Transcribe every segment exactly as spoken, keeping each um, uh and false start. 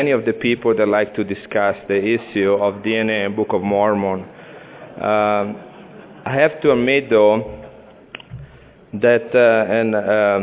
many of the people that like to discuss the issue of D N A and Book of Mormon. Um, I have to admit, though, that uh, and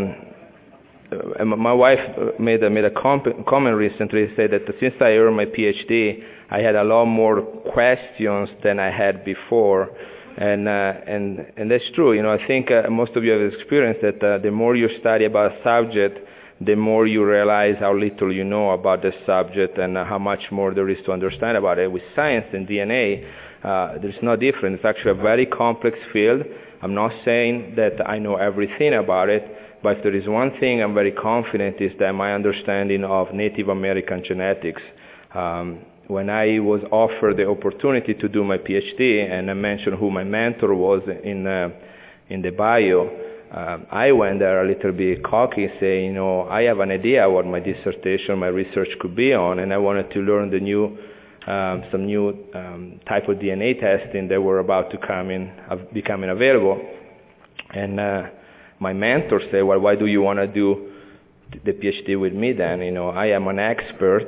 um, my wife made a, made a comp- comment recently, said that since I earned my PhD, I had a lot more questions than I had before, and uh, and and that's true. You know, I think uh, most of you have experienced that uh, the more you study about a subject, the more you realize how little you know about the subject and uh, how much more there is to understand about it. With science and D N A, uh, there's no difference. It's actually a very complex field. I'm not saying that I know everything about it, but if there is one thing I'm very confident is that my understanding of Native American genetics. Um, when I was offered the opportunity to do my PhD, and I mentioned who my mentor was in uh, in the bio, um, I went there a little bit cocky, saying, you know, I have an idea what my dissertation, my research could be on, and I wanted to learn the new Um, some new um, type of D N A testing that were about to come in, uh, becoming available. And uh, my mentor said, well, why do you want to do the PhD with me then? You know, I am an expert,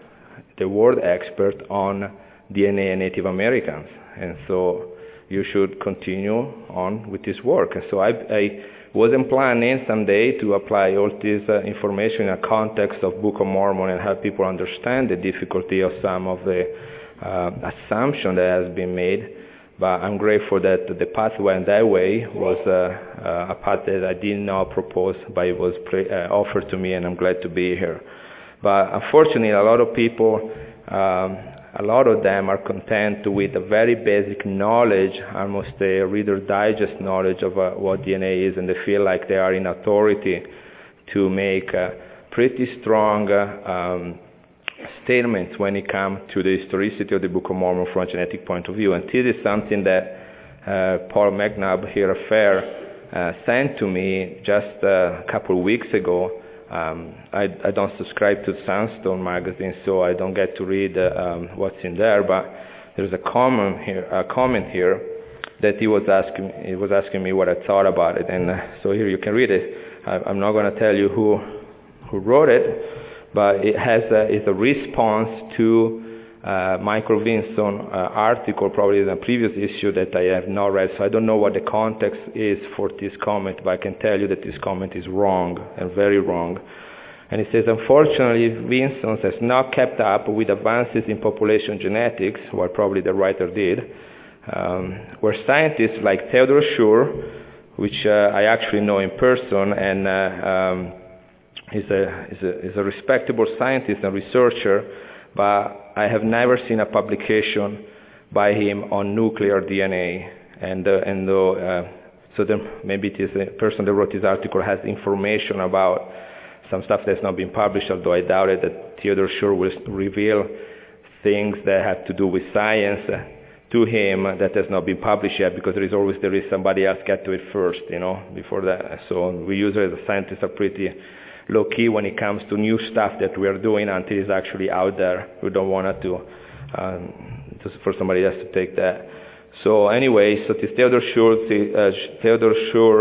the world expert on D N A and Native Americans. And so you should continue on with this work. And so I, I wasn't planning someday to apply all this uh, information in a context of Book of Mormon and help people understand the difficulty of some of the uh, assumption that has been made. But I'm grateful that the path went that way was uh, uh, a path that I did not propose, but it was pre- uh, offered to me, and I'm glad to be here. But unfortunately, a lot of people, um, a lot of them are content with a very basic knowledge, almost a Reader Digest knowledge of uh, what D N A is, and they feel like they are in authority to make uh, pretty strong uh, um, statements when it comes to the historicity of the Book of Mormon from a genetic point of view. And this is something that uh, Paul McNabb here at FAIR uh, sent to me just uh, a couple of weeks ago. Um, I, I don't subscribe to Sunstone magazine, so I don't get to read uh, um, what's in there. But there's a comment here, a comment here that he was asking. He was asking me what I thought about it, and uh, so here you can read it. I, I'm not going to tell you who who wrote it, but it has a, it's a response to uh, Michael Vinson uh, article, probably in a previous issue that I have not read. So I don't know what the context is for this comment, but I can tell you that this comment is wrong and very wrong. And it says, unfortunately, Vinson has not kept up with advances in population genetics, what probably the writer did, um, where scientists like Theodore Schur, which uh, I actually know in person, and uh, um, he's a, he's, a, he's a respectable scientist and researcher, but I have never seen a publication by him on nuclear D N A. And, uh, and though, uh, so then maybe it is the person that wrote this article has information about some stuff that's not been published, although I doubt it that Theodore Schur will reveal things that have to do with science uh, to him that has not been published yet, because there is always there is somebody else get to it first, you know, before that. So we usually as scientists are pretty low-key when it comes to new stuff that we are doing until it's actually out there. We don't want to um, just for somebody else to take that. So anyway, so this Theodore Schur, uh, Theodore Schur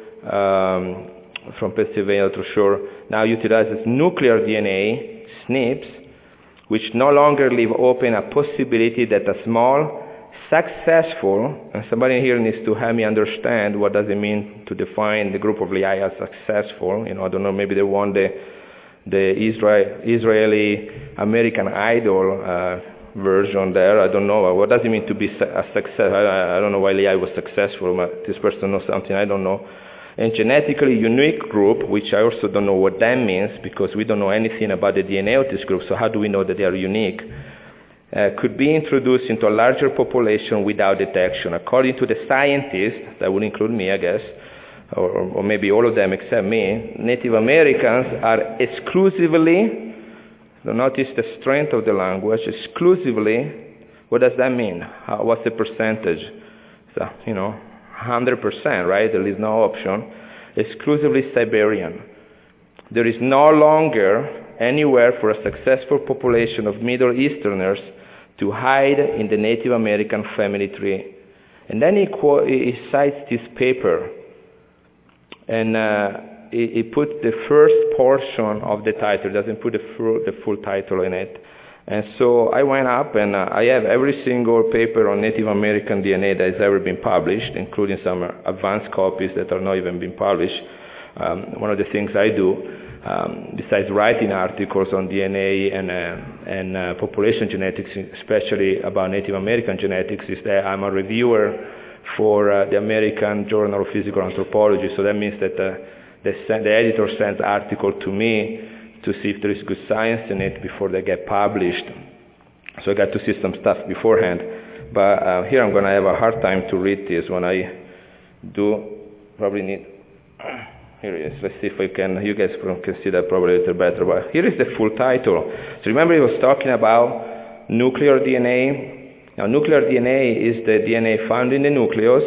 um, from Pennsylvania, to Schur, now utilizes nuclear D N A, S N Ps, which no longer leave open a possibility that a small, successful, and somebody here needs to help me understand what does it mean to define the group of Lehi as successful. You know, I don't know, maybe they won the the Israel, Israeli American Idol uh, version there. I don't know. What does it mean to be a success? I, I don't know why Lehi was successful, but this person knows something I don't know. And genetically unique group, which I also don't know what that means, because we don't know anything about the D N A of this group, so how do we know that they are unique? Uh, could be introduced into a larger population without detection. According to the scientists, that would include me, I guess, or, or maybe all of them except me, Native Americans are exclusively, so notice the strength of the language, exclusively, what does that mean? How, what's the percentage? So, you know, one hundred percent, right? There is no option. Exclusively Siberian. There is no longer anywhere for a successful population of Middle Easterners to hide in the Native American family tree. And then he, quote, he cites this paper. And uh, it, it put the first portion of the title, it doesn't put the full, the full title in it. And so I went up and uh, I have every single paper on Native American D N A that has ever been published, including some advanced copies that are not even been published. Um, one of the things I do, um, besides writing articles on D N A and, uh, and uh, population genetics, especially about Native American genetics, is that I'm a reviewer for uh, the American Journal of Physical Anthropology. So that means that uh, the, the editor sends article to me to see if there is good science in it before they get published. So I got to see some stuff beforehand. But uh, here I'm going to have a hard time to read this when I do. Probably need, here it is. Let's see if I can, you guys can see that probably a little better. But here is the full title. So remember he was talking about nuclear D N A. Now nuclear D N A is the D N A found in the nucleus,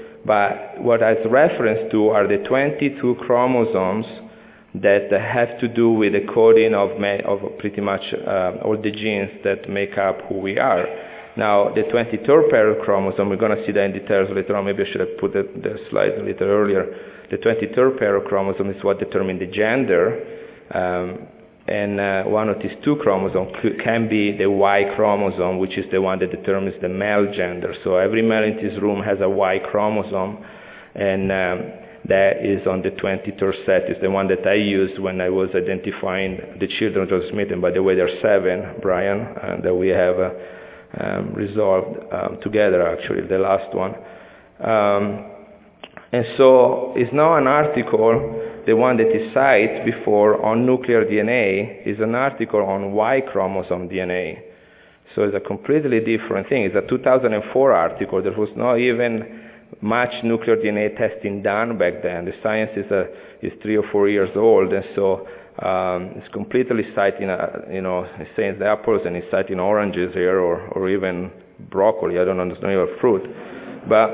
but what it's reference to are the twenty-two chromosomes that have to do with the coding of, of pretty much uh, all the genes that make up who we are. Now, the twenty-third pair of chromosome, we're going to see that in details later on. Maybe I should have put the, the slide a little earlier. The twenty-third pair of chromosome is what determines the gender. Um, and uh, one of these two chromosomes can be the Y chromosome, which is the one that determines the male gender. So every male in this room has a Y chromosome. And um, that is on the twenty-third set. It's the one that I used when I was identifying the children of Joseph Smith. And by the way, there are seven, Brian, uh, that we have uh, um, resolved um, together, actually, the last one. Um, and so it's not an article, the one that is cited before on nuclear D N A, is an article on Y chromosome D N A. So it's a completely different thing. It's a two thousand four article. There was not even much nuclear D N A testing done back then. The science is, a, is three or four years old, and so um, it's completely citing, uh, you know, it's saying the apples and it's citing oranges here, or, or even broccoli. I don't understand your fruit. But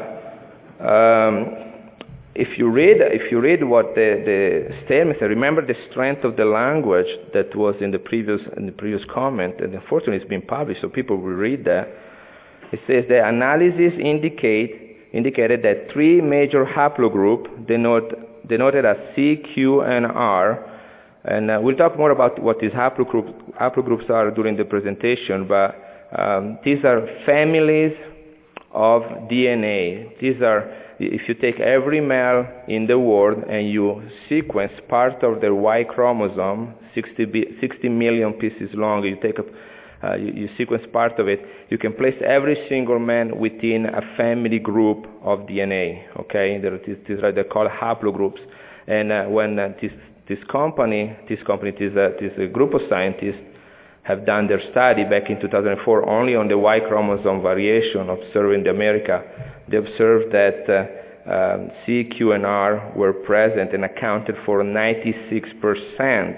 um, if you read, if you read what the, the statements, remember the strength of the language that was in the previous in the previous comment, and unfortunately it's been published, so people will read that. It says the analysis indicate indicated that three major haplogroups denote, denoted as C, Q, and R, and uh, we'll talk more about what these haplogroups, haplogroups are during the presentation, but um, these are families of D N A. These are, if you take every male in the world and you sequence part of their Y chromosome, sixty, sixty million pieces long, you take a Uh, you, you sequence part of it, you can place every single man within a family group of D N A, okay? There, these are, they're called haplogroups. And uh, when uh, this, this company, this company, this, uh, this uh, group of scientists have done their study back in two thousand four only on the Y chromosome variation observed in America, they observed that uh, um, C, Q, and R were present and accounted for ninety-six percent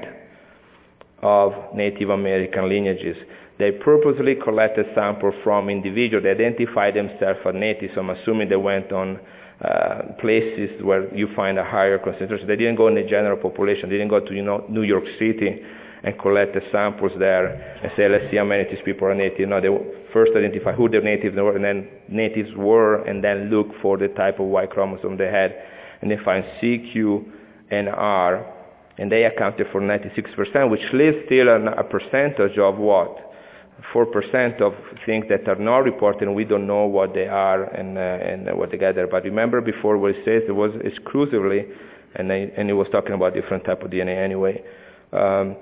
of Native American lineages. They purposely collected samples from individuals that identified themselves as natives. So I'm assuming they went on uh, places where you find a higher concentration. They didn't go in the general population. They didn't go to you know, New York City and collect the samples there and say, let's see how many of these people are native. No, they first identify who the natives were, and then natives were, and then look for the type of Y chromosome they had. And they find C, Q, and R, and they accounted for ninety-six percent, which leaves still an, a percentage of what? four percent of things that are not reported, and we don't know what they are and, uh, and what they gather. But remember before what it says, it was exclusively, and, I, and it was talking about different type of D N A anyway. Um,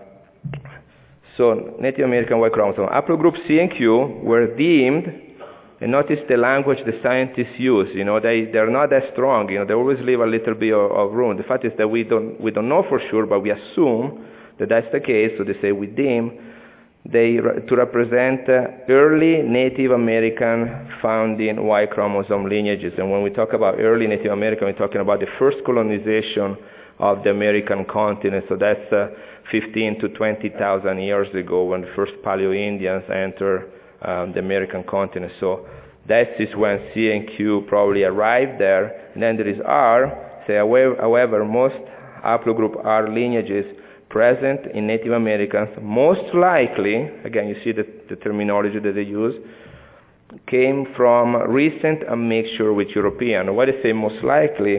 so Native American Y chromosome. Haplogroup C and Q were deemed, and notice the language the scientists use, you know, they, they're not that strong, you know, they always leave a little bit of, of room. The fact is that we don't, we don't know for sure, but we assume that that's the case, so they say we deem they to represent uh, early Native American found in Y chromosome lineages. And when we talk about early Native American, we're talking about the first colonization of the American continent. So that's uh, fifteen to twenty thousand years ago when the first Paleo-Indians entered um, the American continent. So that is when C and Q probably arrived there. And then there is R. So however, most haplogroup R lineages present in Native Americans, most likely, again you see the, the terminology that they use, came from recent admixture with European. Why they say most likely, uh,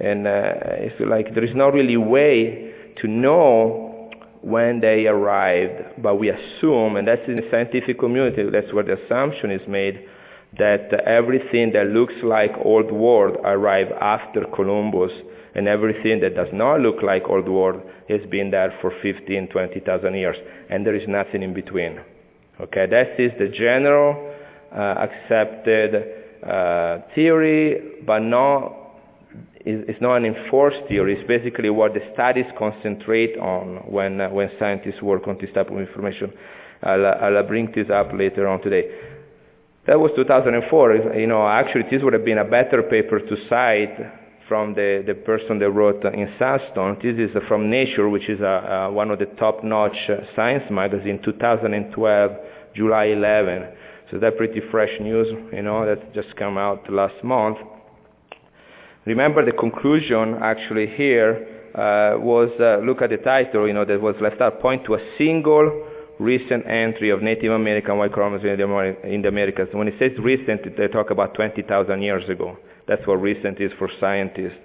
And uh, I feel like there is not really way to know when they arrived, but we assume, and that's in the scientific community, that's where the assumption is made, that uh, everything that looks like Old World arrived after Columbus, and everything that does not look like Old World has been there for fifteen, twenty thousand years, and there is nothing in between. Okay, that is the general uh, accepted uh, theory, but not, it's not an enforced theory. It's basically what the studies concentrate on when uh, when scientists work on this type of information. I'll, I'll bring this up later on today. That was two thousand four. You know, actually, this would have been a better paper to cite from the, the person that wrote in Sandstone. This is from Nature, which is a, a, one of the top-notch science magazines, two thousand twelve, July eleventh. So that's pretty fresh news, you know, that just came out last month. Remember the conclusion actually here uh, was, uh, look at the title, you know, that was left out, point to a single recent entry of Native American white chromosomes in the, in the Americas. When it says recent, they talk about twenty thousand years ago. That's what recent is for scientists.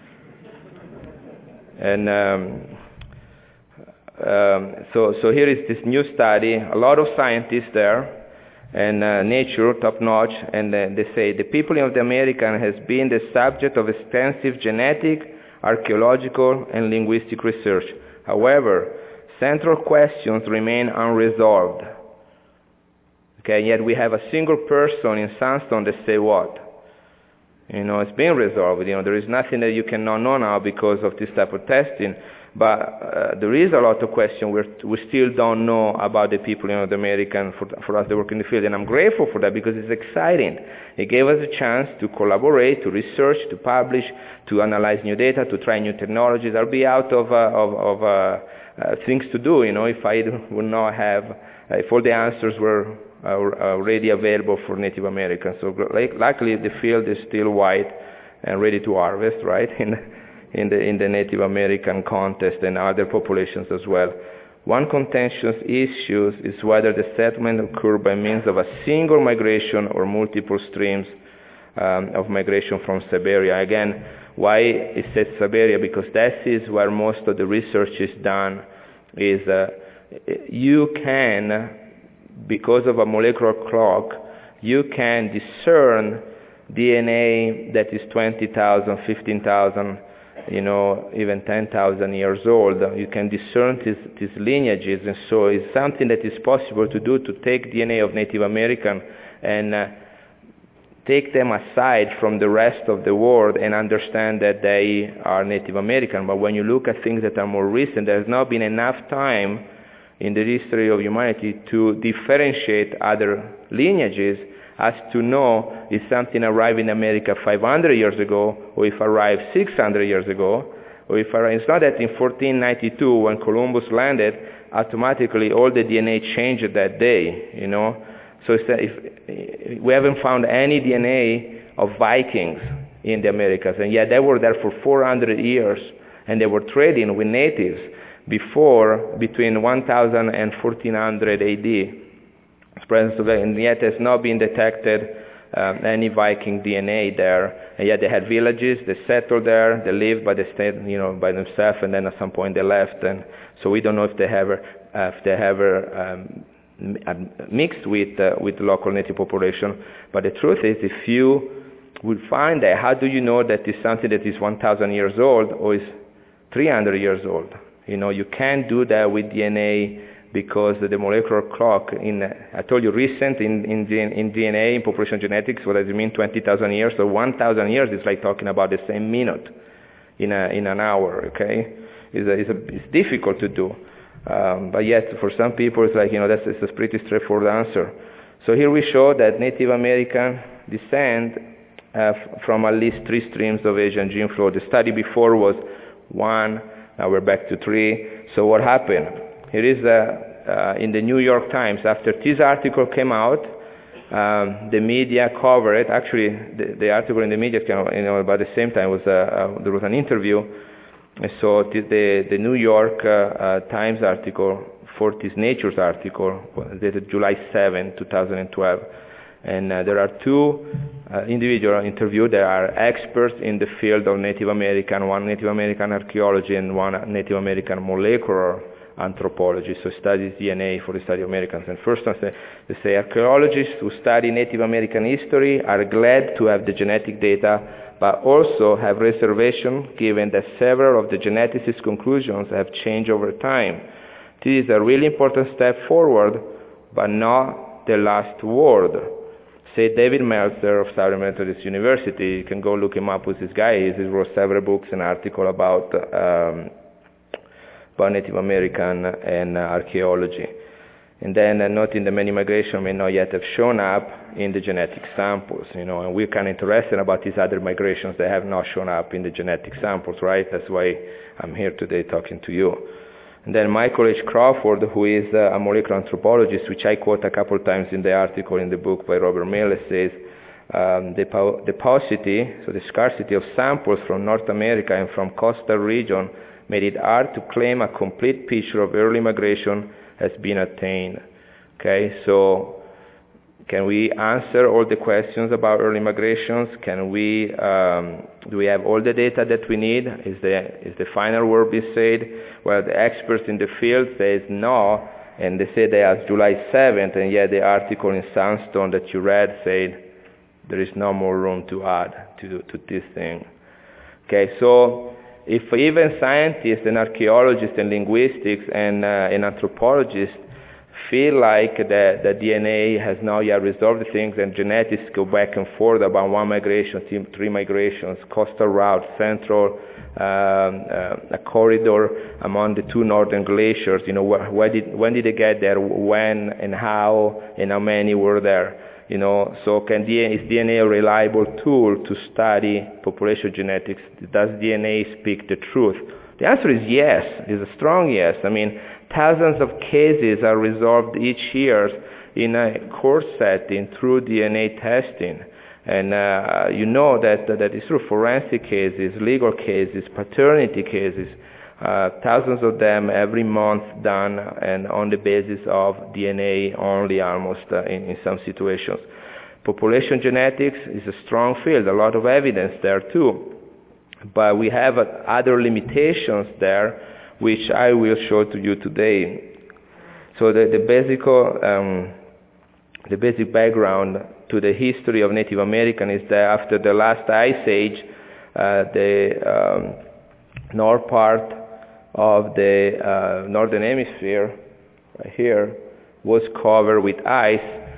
And um, um, so, so here is this new study, a lot of scientists there, and uh, Nature, top-notch, and uh, they say the people of the American has been the subject of extensive genetic, archaeological, and linguistic research. However, central questions remain unresolved. Okay, yet we have a single person in Sandstone that say what? You know, it's been resolved. You know, there is nothing that you cannot know now because of this type of testing. But uh, there is a lot of questions we're, we still don't know about the people in North America for, for us that work in the field. And I'm grateful for that because it's exciting. It gave us a chance to collaborate, to research, to publish, to analyze new data, to try new technologies. I'll be out of, uh, of, of uh, uh, things to do, you know, if I would not have, uh, if all the answers were uh, already available for Native Americans. So like, luckily the field is still wide and ready to harvest, right? in the, in the Native American context and other populations as well. One contentious issue is whether the settlement occurred by means of a single migration or multiple streams um, of migration from Siberia. Again, why it says Siberia? Because that is where most of the research is done. Is uh, you can, because of a molecular clock, you can discern D N A that is twenty thousand, fifteen thousand, you know, even ten thousand years old. You can discern these, these lineages, and so it's something that is possible to do, to take D N A of Native American and uh, take them aside from the rest of the world and understand that they are Native American. But when you look at things that are more recent, there's not been enough time in the history of humanity to differentiate other lineages as to know if something arrived in America five hundred years ago, or if arrived six hundred years ago, or if arrived, it's not that in fourteen ninety-two when Columbus landed, automatically all the D N A changed that day, you know. So it's, if, we haven't found any D N A of Vikings in the Americas, and yet they were there for four hundred years, and they were trading with natives before, between one thousand and fourteen hundred A D. Presence of, and yet has not been detected um, any Viking D N A there. And yet they had villages, they settled there, they lived by the state, you know, by themselves, and then at some point they left. And so we don't know if they ever, uh, if they ever um, mixed with uh, with the local native population. But the truth is, if you would find that, how do you know that it's something that is one thousand years old or is three hundred years old? You know, you can't do that with D N A. Because the molecular clock, in I told you recent in, in, in D N A, in population genetics, what does it mean, twenty thousand years? So one thousand years is like talking about the same minute in, a, in an hour, okay? It's, a, it's, a, it's difficult to do. Um, but yet, for some people, it's like, you know, that's it's a pretty straightforward answer. So here we show that Native American descend uh, from at least three streams of Asian gene flow. The study before was one, now we're back to three. So what happened? Here is uh, uh, in the New York Times. After this article came out, um, the media covered it. Actually, the, the article in the media came out, you know, about the same time. Was uh, uh, there was an interview. And so the, the, the New York uh, uh, Times article for this Nature's article, dated July seventh, two thousand twelve. And uh, there are two uh, individual interviewed that are experts in the field of Native American, one Native American archaeology and one Native American molecular anthropology, so studies D N A for the study of Americans. And first one, they say archaeologists who study Native American history are glad to have the genetic data, but also have reservation given that several of the geneticists' conclusions have changed over time. This is a really important step forward, but not the last word. Say David Meltzer of Southern Methodist University. You can go look him up with this guy. He wrote several books and articles about um, about Native American and uh, archaeology. And then uh, noting the many migration may not yet have shown up in the genetic samples, you know, and we're kind of interested about these other migrations that have not shown up in the genetic samples, right? That's why I'm here today talking to you. And then Michael H. Crawford, who is uh, a molecular anthropologist, which I quote a couple of times in the article in the book by Robert Miller, says um, the, pa- the paucity, so the scarcity of samples from North America and from coastal region made it hard to claim a complete picture of early migration has been attained. Okay, so can we answer all the questions about early migrations? Can we, um, do we have all the data that we need? Is the, is the final word being said? Well, the experts in the field says no, and they say they asked July seventh, and yet the article in Sandstone that you read said there is no more room to add to, to this thing. Okay, so if even scientists and archaeologists and linguistics and, uh, and anthropologists feel like the, the D N A has not yet resolved things and genetics go back and forth about one migration, three migrations, coastal route, central, um, uh, a corridor among the two northern glaciers, you know, wh- where did, when did they get there, when and how and how many were there? You know, so can D N A, is D N A a reliable tool to study population genetics? Does D N A speak the truth? The answer is yes. It's a strong yes. I mean, thousands of cases are resolved each year in a court setting through D N A testing. And uh, you know that that is through forensic cases, legal cases, paternity cases. Uh, thousands of them every month done, and on the basis of D N A only almost uh, in, in some situations. Population genetics is a strong field, a lot of evidence there too. But we have uh, other limitations there, which I will show to you today. So the, the, basic, um, the basic background to the history of Native American is that after the last ice age, uh, the um, north part of the uh, northern hemisphere, right here, was covered with ice.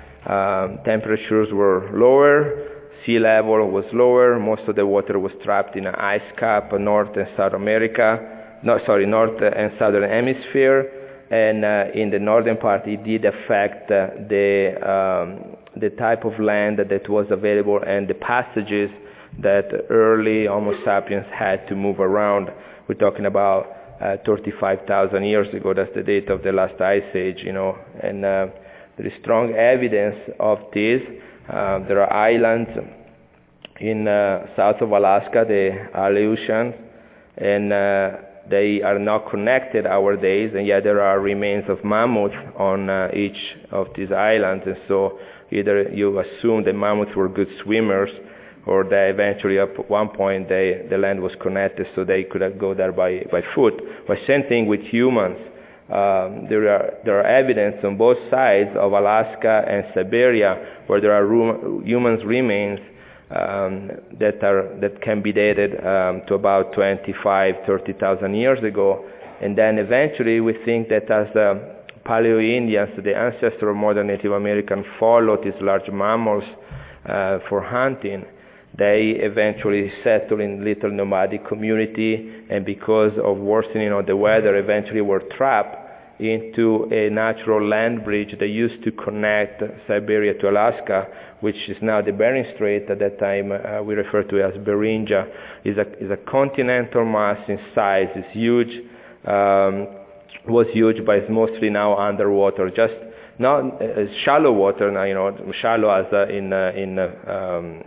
Um, temperatures were lower, sea level was lower, most of the water was trapped in an ice cap, North and South America, no, sorry, North and Southern Hemisphere, and uh, in the northern part it did affect uh, the, um, the type of land that was available and the passages that early Homo sapiens had to move around. We're talking about Uh, thirty-five thousand years ago. That's the date of the last ice age, you know, and uh, there is strong evidence of this. Uh, there are islands in uh, south of Alaska, the Aleutians, and uh, they are not connected nowadays, and yet there are remains of mammoths on uh, each of these islands, and so either you assume the mammoths were good swimmers, or that eventually at one point they, the land was connected so they could go there by, by foot. But same thing with humans. Um, there are there are evidence on both sides of Alaska and Siberia where there are room, humans remains um, that are that can be dated um, to about twenty-five, thirty thousand years ago, and then eventually we think that as the Paleo-Indians, the ancestor of modern Native American, followed these large mammals uh, for hunting, they eventually settled in little nomadic community, and because of worsening of the weather, eventually were trapped into a natural land bridge that used to connect Siberia to Alaska, which is now the Bering Strait. At that time, uh, we refer to it as Beringia. Is a is a continental mass in size. It's huge. Um, was huge, but it's mostly now underwater. Just not uh, shallow water now. You know, shallow as uh, in uh, in. Uh, um,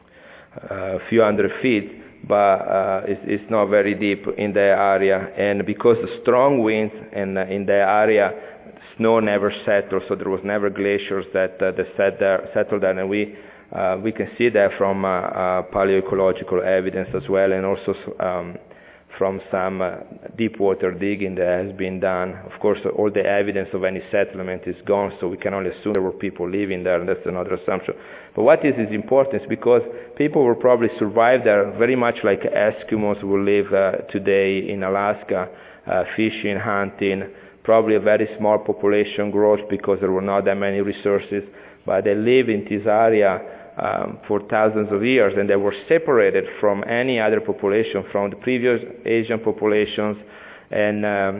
a few hundred feet, but uh, it's, it's not very deep in the area. And because of strong winds and uh, in the area, snow never settled, so there was never glaciers that, uh, that set there, settled there. And we Uh, we can see that from uh, uh, paleoecological evidence as well, and also um, from some uh, deep water digging that has been done. Of course, all the evidence of any settlement is gone, so we can only assume there were people living there, and that's another assumption. But what is, is important is because people will probably survive there very much like Eskimos will live uh, today in Alaska, uh, fishing, hunting, probably a very small population growth because there were not that many resources, but they live in this area Um, for thousands of years, and they were separated from any other population, from the previous Asian populations, and um,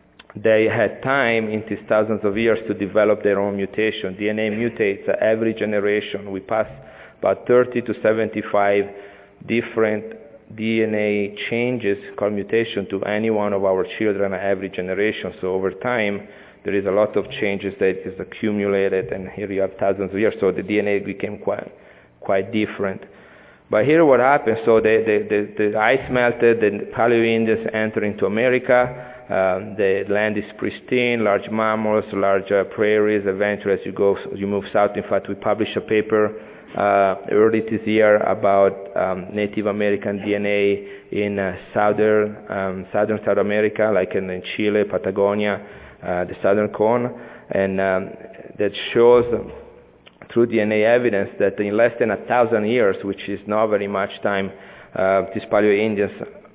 they had time in these thousands of years to develop their own mutation. D N A mutates every generation. We pass about thirty to seventy-five different D N A changes called mutation to any one of our children every generation. So over time, there is a lot of changes that is accumulated, and here you have thousands of years, so the D N A became quite quite different. But here what happened, so the, the, the, the ice melted, the Paleo-Indians enter into America, um, the land is pristine, large mammals, large uh, prairies. Eventually, as you go, you move south. In fact, we published a paper uh, early this year about um, Native American D N A in uh, southern, um, southern South America, like in, in Chile, Patagonia, Uh, the southern cone, and um, that shows through D N A evidence that in less than a thousand years, which is not very much time, uh, these Paleo-Indians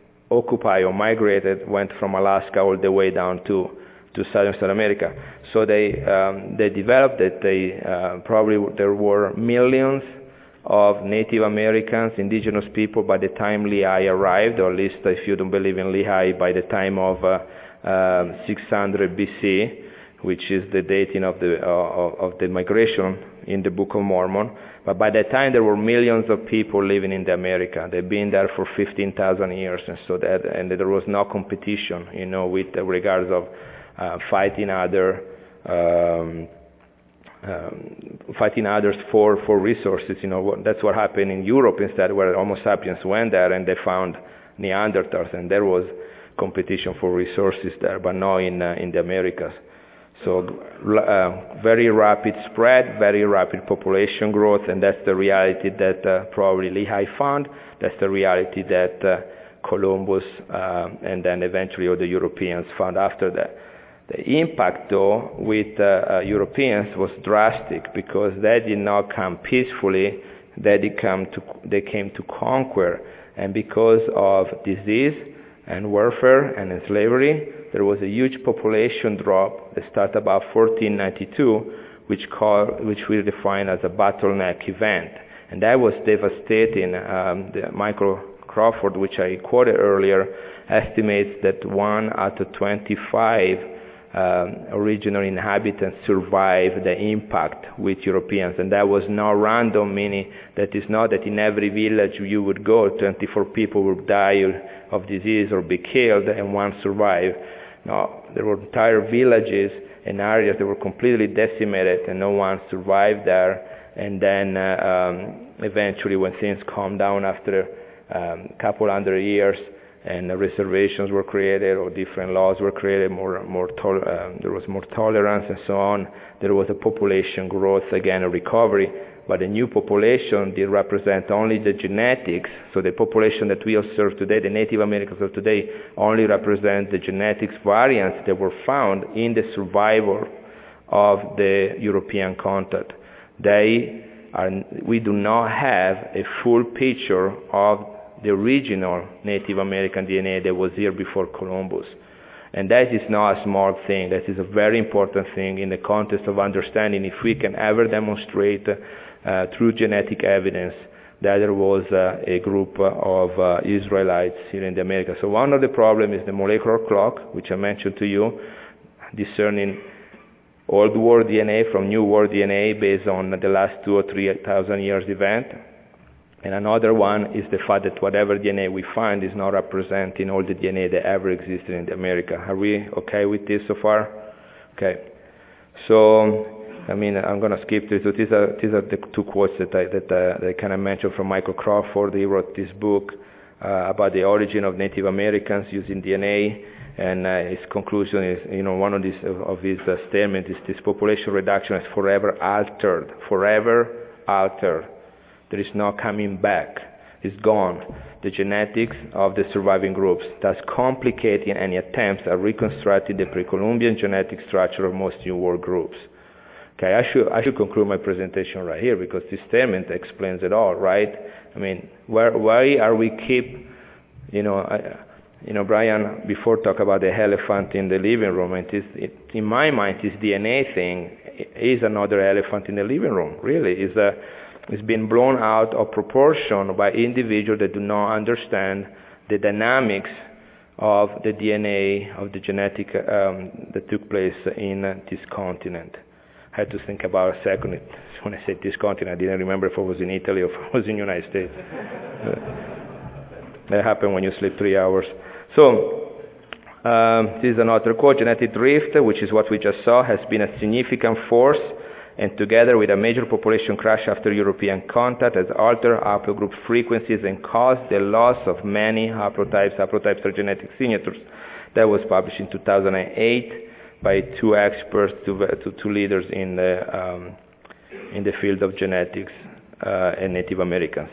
occupy or migrated, went from Alaska all the way down to, to southern South America. So they um, they developed that they uh, probably there were millions of Native Americans, indigenous people, by the time Lehi arrived, or at least if you don't believe in Lehi, by the time of uh, Um, six hundred B C, which is the dating of the uh, of the migration in the Book of Mormon. But by that time, there were millions of people living in the America. They've been there for fifteen thousand years, and so that and there was no competition, you know, with regards of uh, fighting other um, um, fighting others for for resources. You know, that's what happened in Europe instead, where Homo sapiens went there and they found Neanderthals, and there was competition for resources there, but not in uh, in the Americas. So uh, very rapid spread, very rapid population growth, and that's the reality that uh, probably Lehi found. That's the reality that uh, Columbus uh, and then eventually all the Europeans found after that. The impact, though, with uh, uh, Europeans was drastic because they did not come peacefully. They did come to they came to conquer, and because of disease and warfare and slavery, there was a huge population drop that started about fourteen ninety-two, which, call, which we define as a bottleneck event. And that was devastating. Um, the Michael Crawford, which I quoted earlier, estimates that one out of twenty-five um, original inhabitants survived the impact with Europeans. And that was not random, meaning that it's not that in every village you would go, twenty-four people would die of disease or be killed and one survived. No, there were entire villages and areas that were completely decimated and no one survived there. And then uh, um, eventually when things calmed down after a um, couple hundred years and uh, reservations were created or different laws were created, more, more tol- um, there was more tolerance and so on, there was a population growth, again a recovery. But the new population did represent only the genetics. So the population that we observe today, the Native Americans of today, only represent the genetics variants that were found in the survival of the European contact. They are, we do not have a full picture of the original Native American D N A that was here before Columbus. And that is not a small thing. That is a very important thing in the context of understanding if we can ever demonstrate uh, through genetic evidence that there was uh, a group of uh, Israelites here in the Americas. So one of the problems is the molecular clock, which I mentioned to you, discerning old world D N A from new world D N A based on the last two or three thousand years event. And another one is the fact that whatever D N A we find is not representing all the D N A that ever existed in America. Are we okay with this so far? Okay. So, I mean, I'm going to skip this. So these are, these are the two quotes that I, that, uh, that I kind of mentioned from Michael Crawford. He wrote this book uh, about the origin of Native Americans using D N A. And uh, his conclusion is, you know, one of, these, of his uh, statements is this population reduction is forever altered, forever altered There is no coming back. It's gone. The genetics of the surviving groups, thus complicating any attempts at reconstructing the pre-Columbian genetic structure of most New World groups. Okay, I should, I should conclude my presentation right here because this statement explains it all, right? I mean, where, why are we keep, you know, I, you know, Brian before talked about the elephant in the living room, and it, it, in my mind, this D N A thing is another elephant in the living room, really. It's, a, it's been blown out of proportion by individuals that do not understand the dynamics of the D N A, of the genetic um, that took place in uh, this continent. I had to think about a second. When I said this continent, I didn't remember if I was in Italy or if I was in the United States. That happened when you sleep three hours. So, um, this is another quote. Genetic drift, which is what we just saw, has been a significant force, and together with a major population crash after European contact, has altered haplogroup frequencies and caused the loss of many haplotypes. Haplotypes are genetic signatures. That was published in two thousand eight by two experts, two, two, two leaders in the, um, in the field of genetics uh, and Native Americans.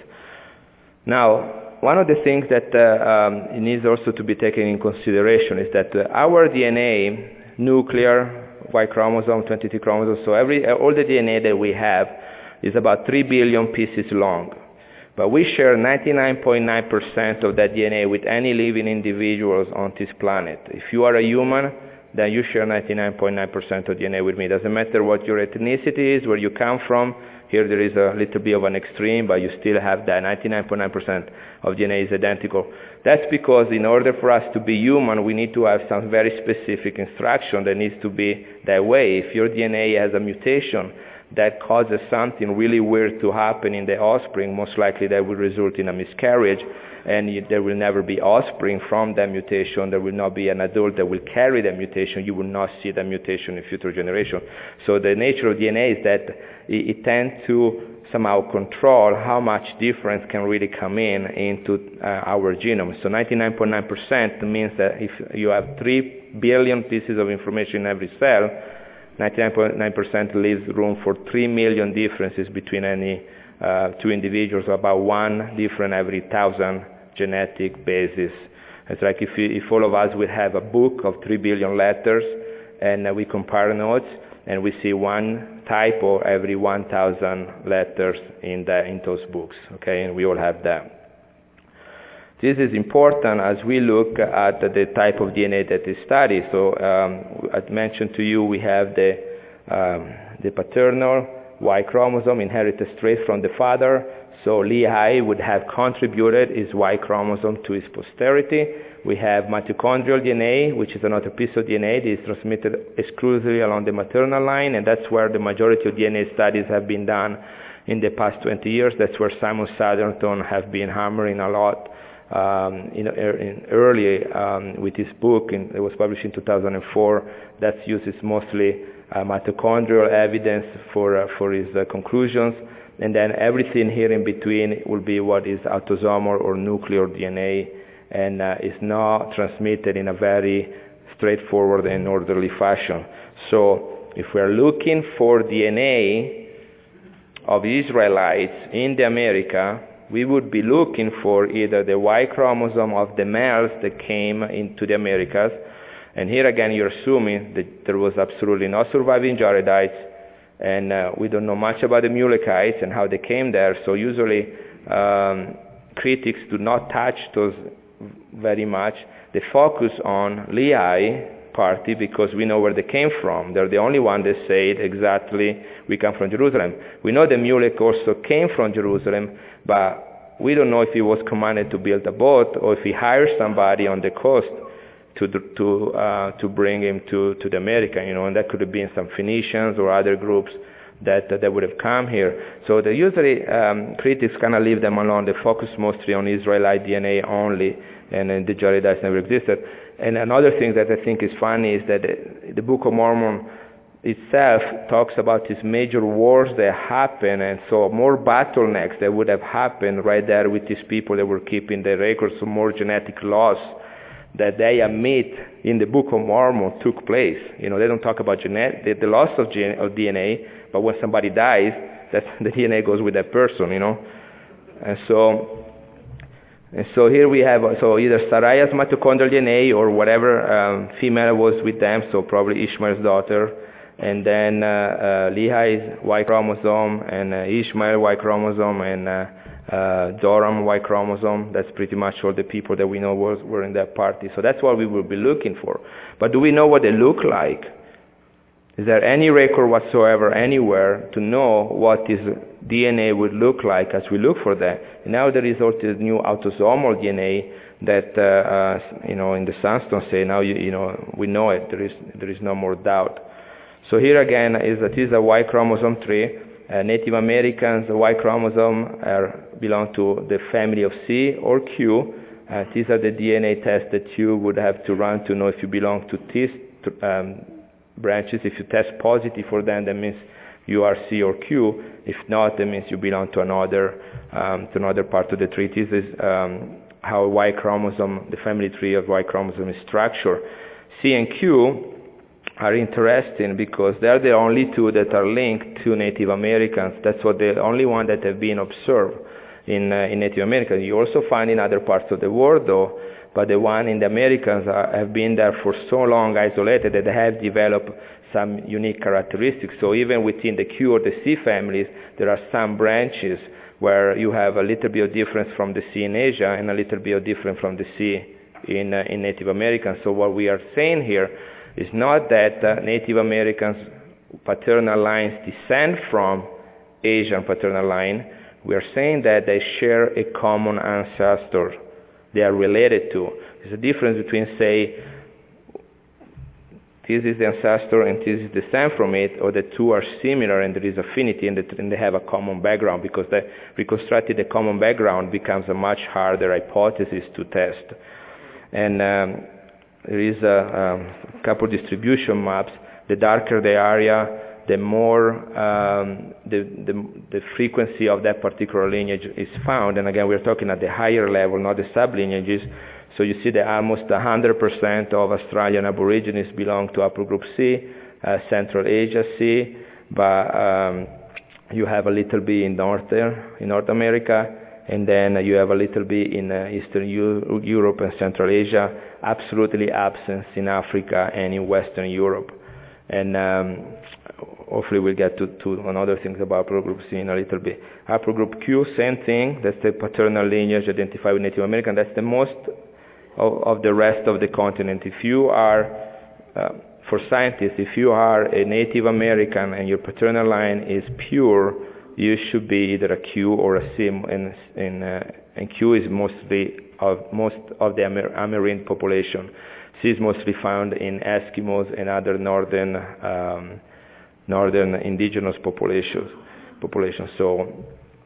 Now, one of the things that uh, um, needs also to be taken in consideration is that uh, our D N A, nuclear, Y chromosome, twenty-three chromosomes, so every, all the D N A that we have is about three billion pieces long. But we share ninety-nine point nine percent of that D N A with any living individuals on this planet. If you are a human, then you share ninety-nine point nine percent of D N A with me. It doesn't matter what your ethnicity is, where you come from. Here there is a little bit of an extreme, but you still have that ninety-nine point nine percent of D N A is identical. That's because in order for us to be human, we need to have some very specific instruction that needs to be that way. If your D N A has a mutation that causes something really weird to happen in the offspring, most likely that will result in a miscarriage, and you, there will never be offspring from that mutation. There will not be an adult that will carry that mutation. You will not see that mutation in future generations. So the nature of D N A is that it, it tends to somehow control how much difference can really come in into uh, our genome. So ninety-nine point nine percent means that if you have three billion pieces of information in every cell, ninety-nine point nine percent leaves room for three million differences between any uh, two individuals, about one different every thousand genetic bases. It's like if, you, if all of us would have a book of three billion letters and uh, we compare notes and we see one typo every one thousand letters in, the, in those books, okay, and we all have that. This is important as we look at the type of D N A that is studied. So um, I mentioned to you we have the, um, the paternal Y chromosome inherited straight from the father. So Lehi would have contributed his Y chromosome to his posterity. We have mitochondrial D N A, which is another piece of D N A that is transmitted exclusively along the maternal line, and that's where the majority of D N A studies have been done in the past twenty years. That's where Simon Satterthorn has been hammering a lot. Um, in, in early um, with his book, in, it was published in two thousand four, that uses mostly uh, mitochondrial evidence for, uh, for his uh, conclusions, and then everything here in between will be what is autosomal or nuclear D N A, and uh, is not transmitted in a very straightforward and orderly fashion. So if we're looking for D N A of Israelites in the America, we would be looking for either the Y chromosome of the males that came into the Americas, and here again you're assuming that there was absolutely no surviving Jaredites, and uh, we don't know much about the Mulekites and how they came there, so usually um, critics do not touch those very much. They focus on Lehi party because we know where they came from. They're the only one that said exactly we come from Jerusalem. We know the Mulek also came from Jerusalem, but we don't know if he was commanded to build a boat or if he hired somebody on the coast to to uh, to bring him to, to the America, you know, and that could have been some Phoenicians or other groups that that, that would have come here. So they usually um, critics kind of leave them alone. They focus mostly on Israelite D N A only, and, and the Jaredites never existed. And another thing that I think is funny is that the, the Book of Mormon itself talks about these major wars that happen, and so more bottlenecks that would have happened right there with these people that were keeping the records, so more genetic loss that they admit in the Book of Mormon took place. You know, they don't talk about genet- the, the loss of, gen- of D N A, but when somebody dies, that the D N A goes with that person, you know. And so, and so here we have so either Saraya's mitochondrial D N A or whatever um, female was with them, so probably Ishmael's daughter, and then uh, uh, Lehi's Y chromosome, and uh, Ishmael Y chromosome, and uh, uh, Joram Y chromosome. That's pretty much all the people that we know was, were in that party. So that's what we will be looking for. But do we know what they look like? Is there any record whatsoever anywhere to know what this D N A would look like as we look for that? And now there is also new autosomal D N A that, uh, uh, you know, in the Sandstone say, now, you, you know, we know it. There is, there is no more doubt. So here again is that is a Y chromosome tree. Uh, Native Americans, the Y chromosome are, belong to the family of C or Q. Uh, these are the D N A tests that you would have to run to know if you belong to these um, branches. If you test positive for them, that means you are C or Q. If not, that means you belong to another um, to another part of the tree. This is um, how Y chromosome, the family tree of Y chromosome is structured. C and Q are interesting because they're the only two that are linked to Native Americans. That's what the only one that have been observed in, uh, in Native Americans. You also find in other parts of the world, though, but the one in the Americans are, have been there for so long isolated that they have developed some unique characteristics. So even within the Q or the C families, there are some branches where you have a little bit of difference from the C in Asia and a little bit of difference from the C in, uh, in Native Americans. So what we are saying here is not that uh, Native Americans' paternal lines descend from Asian paternal line. We are saying that they share a common ancestor. They are related to. There's a difference between, say, this is the ancestor and this is descent from it, or the two are similar and there is affinity and, the, and they have a common background, because the, reconstructing the common background becomes a much harder hypothesis to test. And um, there is a, a couple distribution maps. The darker the area, the more um, the, the, the frequency of that particular lineage is found. And again, we're talking at the higher level, not the sublineages. So you see that almost one hundred percent of Australian Aborigines belong to upper group C, uh, Central Asia C, but um, you have a little bit in North, in North America, and then you have a little bit in uh, Eastern U- Europe and Central Asia, absolutely absent in Africa and in Western Europe. And um, hopefully we'll get to, to another things about upper group C in a little bit. Upper group Q, same thing. That's the paternal lineage identified with Native American. That's the most of, of the rest of the continent. If you are, uh, for scientists, if you are a Native American and your paternal line is pure, you should be either a Q or a C, and, and, uh, and Q is mostly of most of the Amer- American population. C is mostly found in Eskimos and other northern um, northern indigenous populations. populations. So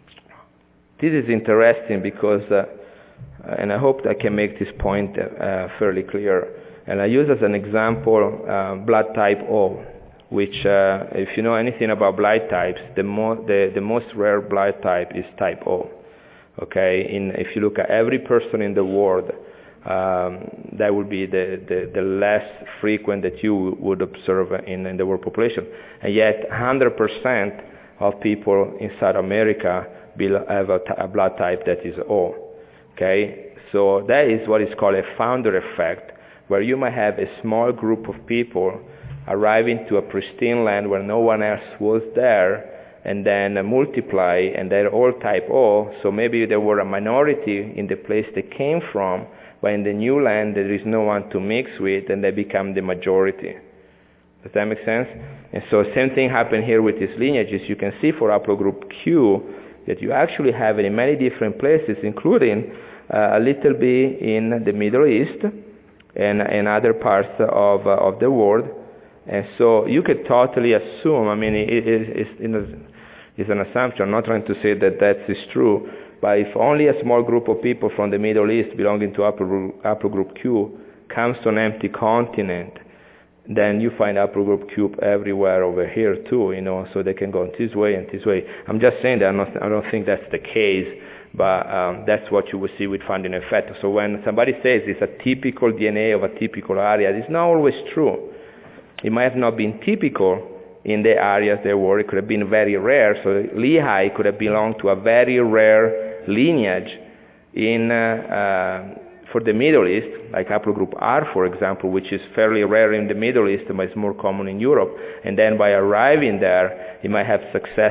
this is interesting because, uh, and I hope I can make this point uh, fairly clear. And I use as an example uh, blood type O, which, uh, if you know anything about blood types, the, mo- the, the most rare blood type is type O. Okay, in, if you look at every person in the world, um, that would be the, the, the less frequent that you would observe in, in the world population. And yet one hundred percent of people in South America have a, t- a blood type that is O. Okay, so that is what is called a founder effect, where you might have a small group of people arriving to a pristine land where no one else was there, and then uh, multiply, and they're all type O, so maybe there were a minority in the place they came from, but in the new land there is no one to mix with, and they become the majority. Does that make sense? And so same thing happened here with these lineages. You can see for haplogroup Q that you actually have it in many different places, including uh, a little bit in the Middle East and, and other parts of, uh, of the world. And so you could totally assume, I mean, it, it, it's, it's an assumption. I'm not trying to say that that is true, but if only a small group of people from the Middle East belonging to upper group, upper group Q comes to an empty continent, then you find upper group Q everywhere over here too, you know, so they can go this way and this way. I'm just saying that I'm not, I don't think that's the case, but um, that's what you will see with founding effect. So when somebody says it's a typical D N A of a typical area, it's not always true. It might have not been typical in the areas they were. It could have been very rare. So Lehi could have belonged to a very rare lineage in uh, uh, for the Middle East, like haplogroup R, for example, which is fairly rare in the Middle East, but is more common in Europe. And then by arriving there, you might have success